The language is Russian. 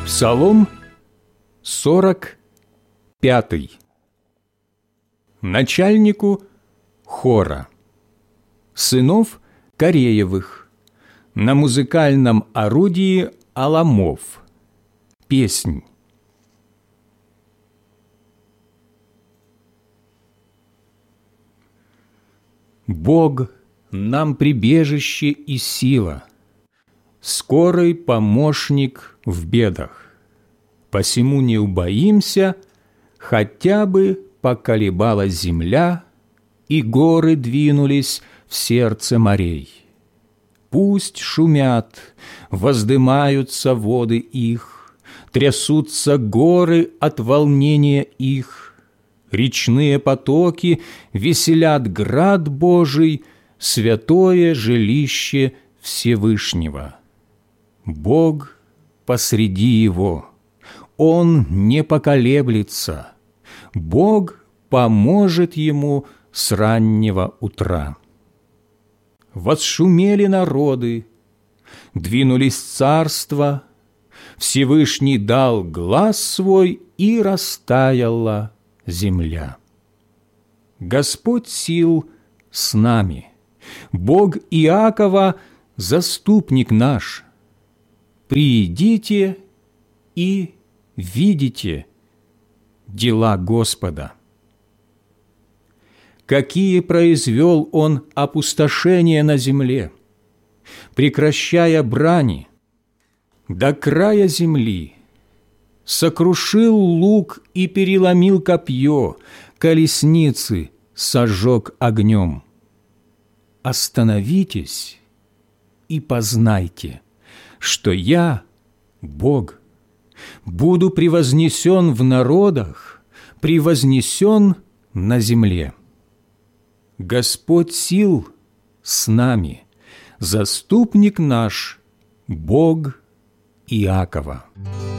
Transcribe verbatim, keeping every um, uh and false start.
Псалом сорок пятый. Начальнику хора, сынов Кореевых, на музыкальном орудии аламов. Песнь. Бог нам прибежище и сила, скорый помощник в бедах. Посему не убоимся, хотя бы поколебалась земля, и горы двинулись в сердце морей. Пусть шумят, воздымаются воды их, трясутся горы от волнения их, речные потоки веселят град Божий, святое жилище Всевышнего. Бог посреди его, Он не поколеблется, Бог поможет ему с раннего утра. Восшумели народы, двинулись царства, Всевышний дал глас свой, и растаяла земля. Господь сил с нами, Бог Иакова – заступник наш. Приидите и видите дела Господа. Какие произвел Он опустошения на земле, прекращая брани до края земли, сокрушил лук и переломил копье, колесницы сожег огнем. Остановитесь и познайте, что я, Бог, буду превознесен в народах, превознесен на земле. Господь сил с нами, заступник наш, Бог Иакова.